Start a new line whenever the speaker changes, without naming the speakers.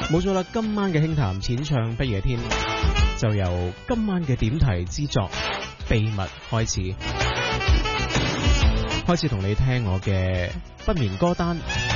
冇錯啦，今晚嘅輕談淺唱不夜天就由今晚嘅點題之作秘密開始同你聽我嘅不眠歌單。